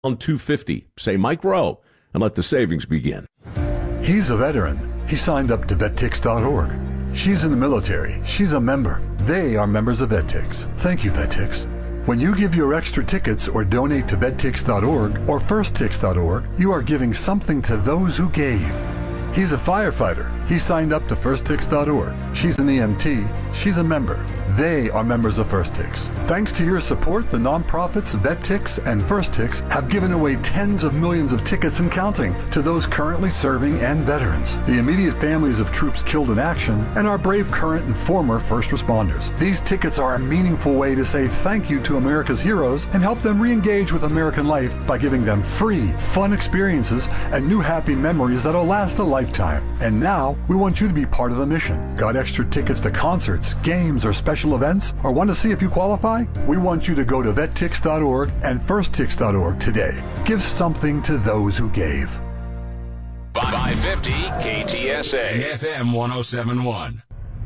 $250. Say Mike Rowe and let the savings begin. He's a veteran. He signed up to VetTix.org. She's in the military. She's a member. They are members of VetTix. Thank you, VetTix. When you give your extra tickets or donate to VetTix.org or FirstTix.org, you are giving something to those who gave. He's a firefighter. He signed up to FirstTix.org. She's an EMT. She's a member. They are members of FirstTix. Thanks to your support, the nonprofits VetTix and FirstTix have given away tens of millions of tickets and counting to those currently serving and veterans, the immediate families of troops killed in action, and our brave current and former first responders. These tickets are a meaningful way to say thank you to America's heroes and help them re-engage with American life by giving them free, fun experiences and new happy memories that'll last a lifetime. And now, we want you to be part of the mission. Got extra tickets to concerts, games, or special events, or want to see if you qualify? We want you to go to VetTix.org and FirstTix.org today. Give something to those who gave. 550 KTSA FM 1071.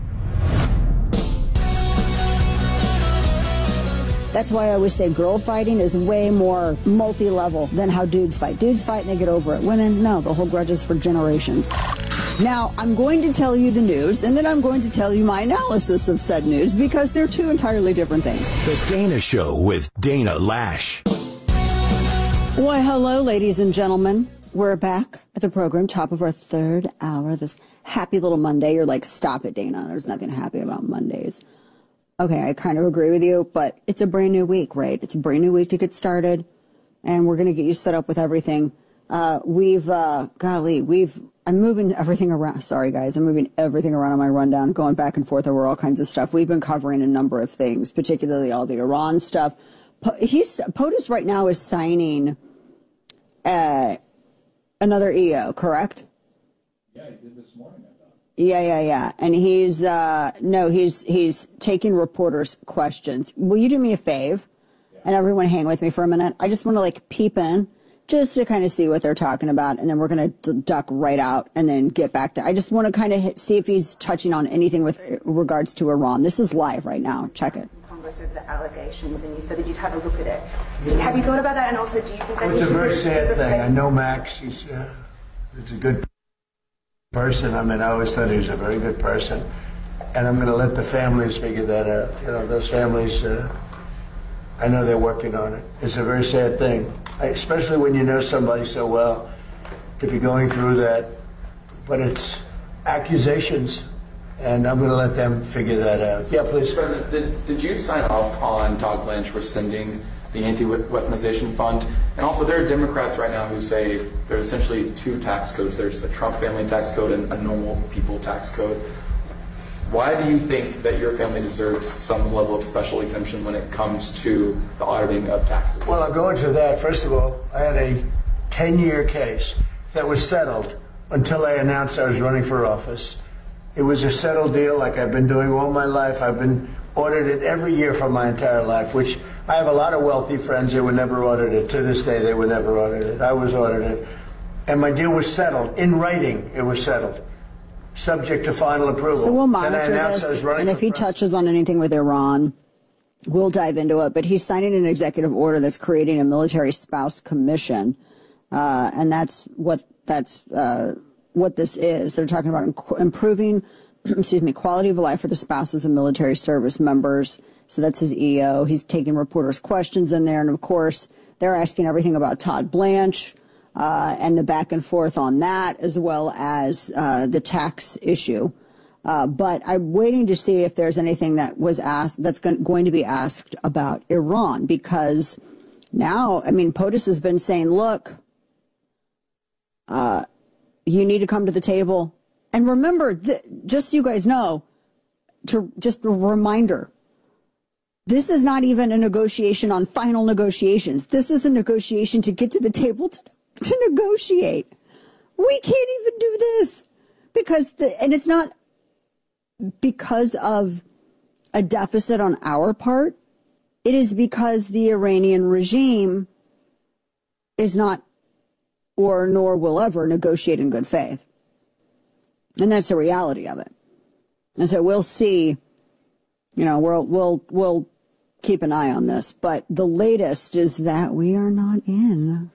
That's why I always say girl fighting is way more multi-level than how dudes fight. Dudes fight and they get over it. Women, no, they'll hold grudges for generations. Now, I'm going to tell you the news, and then I'm going to tell you my analysis of said news, because they're two entirely different things. The Dana Show with Dana Lash. Why, hello, ladies and gentlemen. We're back at the program, top of our third hour, this happy little Monday. You're like, stop it, Dana. There's nothing happy about Mondays. Okay, I kind of agree with you, but it's a brand new week, right? It's a brand new week to get started, and we're going to get you set up with everything. I'm moving everything around. Sorry, guys. I'm moving everything around on my rundown, going back and forth over all kinds of stuff. We've been covering a number of things, particularly all the Iran stuff. POTUS right now is signing another EO, correct? Yeah, he did this morning, I thought. Yeah. And he's taking reporters' questions. Will you do me a fave? Yeah. And everyone hang with me for a minute. I just want to peep in, just to kind of see what they're talking about, and then we're going to duck right out and then get back to, I just want to kind of see if he's touching on anything with regards to Iran. This is live right now. Check it. Congress over the allegations, and you said that you'd have a look at it. Have you thought about that? And also, do you think that it's a very sad thing? I know Max. He's a good person. I mean, I always thought he was a very good person. And I'm going to let the families figure that out. You know, those families, I know they're working on it. It's a very sad thing, especially when you know somebody so well, to be going through that. But it's accusations, and I'm going to let them figure that out. Yeah, please. President, did you sign off on Todd Lynch rescinding the anti-weaponization fund? And also, there are Democrats right now who say there's essentially two tax codes. There's the Trump family tax code and a normal people tax code. Why do you think that your family deserves some level of special exemption when it comes to the auditing of taxes? Well, I'll go into that. First of all, I had a 10-year case that was settled until I announced I was running for office. It was a settled deal like I've been doing all my life. I've been audited every year for my entire life, which I have a lot of wealthy friends that were never audited. To this day, they were never audited. I was audited. And my deal was settled. In writing, it was settled, subject to final approval. So we'll monitor this, and if he touches on anything with Iran, we'll dive into it. But he's signing an executive order that's creating a military spouse commission, and that's what this is. They're talking about improving, quality of life for the spouses of military service members. So that's his EO. He's taking reporters' questions in there, and of course, they're asking everything about Todd Blanche. And the back and forth on that, as well as the tax issue. But I'm waiting to see if there's anything that was asked that's going to be asked about Iran, because now, POTUS has been saying, look, you need to come to the table. And remember, just so you guys know, just a reminder, this is not even a negotiation on final negotiations. This is a negotiation to get to the table to negotiate. We can't even do this and it's not because of a deficit on our part. It is because the Iranian regime is not, or nor will ever, negotiate in good faith. And that's the reality of it. And so we'll see, we'll keep an eye on this. But the latest is that we are not in